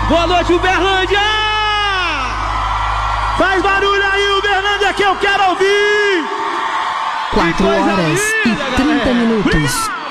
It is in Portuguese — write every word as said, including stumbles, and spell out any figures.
Boa noite, Uberlândia! Faz barulho aí, Uberlândia, que eu quero ouvir! quatro horas linda, e trinta galera. minutos.